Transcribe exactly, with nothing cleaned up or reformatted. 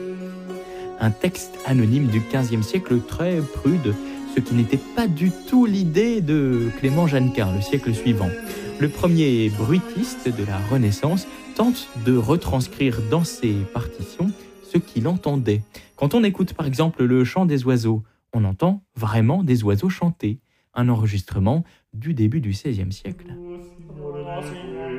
Un texte anonyme du quinzième siècle très prude, ce qui n'était pas du tout l'idée de Clément Jannequin, le siècle suivant. Le premier bruitiste de la Renaissance tente de retranscrire dans ses partitions ce qu'il entendait. Quand on écoute par exemple le chant des oiseaux, on entend vraiment des oiseaux chanter, un enregistrement du début du seizième siècle.